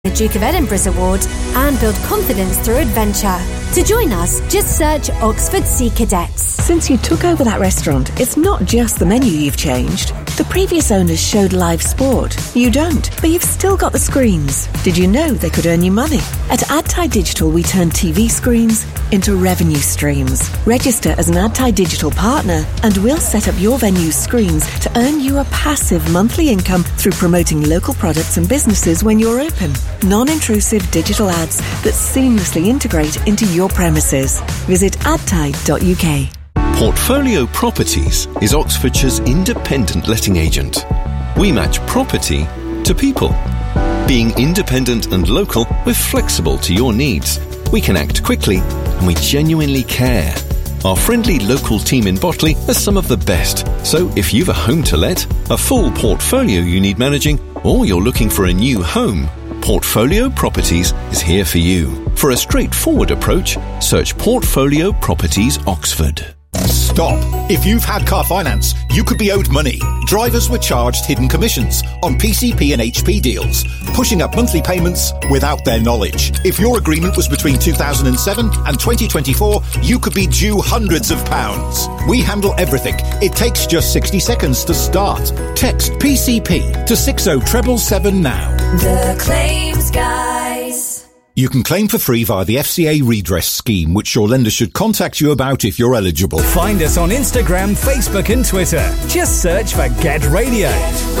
the Duke of Edinburgh's Award and build confidence through adventure. To join us, just search Oxford Sea Cadets. Since you took over that restaurant, it's not just the menu you've changed. The previous owners showed live sport. You don't, but you've still got the screens. Did you know they could earn you money? At AdTi Digital, we turn TV screens into revenue streams. Register as an AdTi Digital partner and we'll set up your venue's screens to earn you a passive monthly income through promoting local products and businesses when you're open. Non-intrusive digital ads that seamlessly integrate into your premises. Visit adti.uk. Portfolio Properties is Oxfordshire's independent letting agent. We match property to people. Being independent and local, we're flexible to your needs. We can act quickly and we genuinely care. Our friendly local team in Botley are some of the best. So if you've a home to let, a full portfolio you need managing, or you're looking for a new home, Portfolio Properties is here for you. For a straightforward approach, search Portfolio Properties Oxford. Stop. If you've had car finance, you could be owed money. Drivers were charged hidden commissions on PCP and HP deals, pushing up monthly payments without their knowledge. If your agreement was between 2007 and 2024, you could be due hundreds of pounds. We handle everything. It takes just 60 seconds to start. Text PCP to 60777 now. The Claims Guys. You can claim for free via the FCA redress scheme, which your lender should contact you about if you're eligible. Find us on Instagram, Facebook and Twitter. Just search for Get Radio.